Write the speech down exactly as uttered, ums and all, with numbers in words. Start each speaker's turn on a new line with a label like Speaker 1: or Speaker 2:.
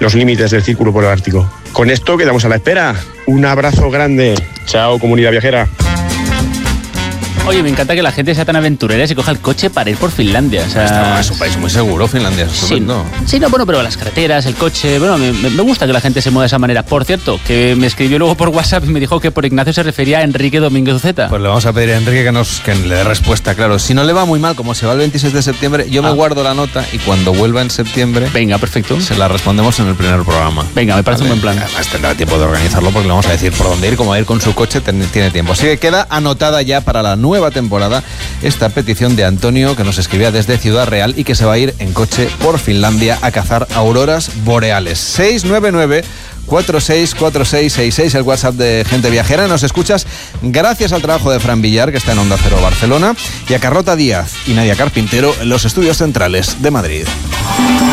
Speaker 1: los límites del círculo polar ártico. Con esto quedamos a la espera. Un abrazo grande. Chao, comunidad viajera.
Speaker 2: Oye, me encanta que la gente sea tan aventurera y se coja el coche para ir por Finlandia. O sea,
Speaker 3: es un país muy seguro, Finlandia, es estupendo.
Speaker 2: Sí, sí, no, bueno, pero las carreteras, el coche, bueno, me, me gusta que la gente se mueva de esa manera. Por cierto, que me escribió luego por WhatsApp y me dijo que por Ignacio se refería a Enrique Domínguez Uceta.
Speaker 3: Pues le vamos a pedir a Enrique que nos que le dé respuesta, claro. Si no le va muy mal, como se va el veintiséis de septiembre, yo ah. me guardo la nota y cuando vuelva en septiembre...
Speaker 2: Venga, perfecto.
Speaker 3: Se la respondemos en el primer programa.
Speaker 2: Venga, me parece ¿vale? un buen plan.
Speaker 3: Además tendrá tiempo de organizarlo porque le vamos a decir por dónde ir, cómo va a ir con su coche, ten, tiene tiempo. Así que queda anotada ya para la nueva temporada esta petición de Antonio, que nos escribía desde Ciudad Real y que se va a ir en coche por Finlandia a cazar auroras boreales. seis nueve nueve, cuatro seis cuatro seis seis seis, el WhatsApp de Gente Viajera. Nos escuchas gracias al trabajo de Fran Villar, que está en Onda Cero Barcelona, y a Carlota Díaz y Nadia Carpintero en los estudios centrales de Madrid.